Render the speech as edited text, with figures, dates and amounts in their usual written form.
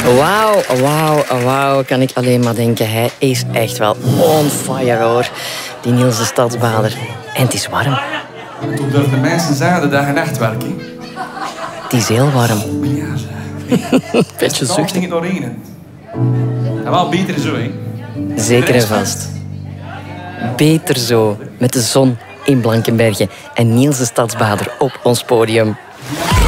Wauw, kan ik alleen maar denken. Hij is echt wel on fire, hoor. Die Niels de Stadsbader. En het is warm. Toen durfden de mensen zeggen dat je echt werkt. Het is heel warm. Ja, beetje dan zucht. ging het nog regenen. En wel beter zo, hè. Zeker en vast. Beter zo, met de zon in Blankenberge en Niels de Stadsbader op ons podium.